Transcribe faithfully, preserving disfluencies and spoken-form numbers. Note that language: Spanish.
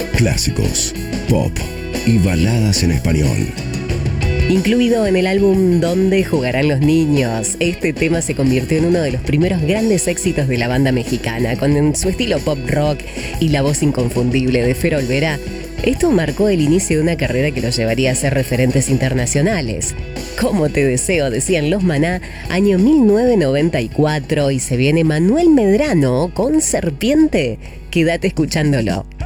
Clásicos, pop y baladas en español. Incluido en el álbum Donde jugarán los niños, este tema se convirtió en uno de los primeros grandes éxitos de la banda mexicana, con su estilo pop rock y la voz inconfundible de Fer Olvera. Esto marcó el inicio de una carrera que los llevaría a ser referentes internacionales. Como te deseo, decían los Maná, año mil novecientos noventa y cuatro, y se viene Manuel Medrano con Serpiente. Quédate escuchándolo.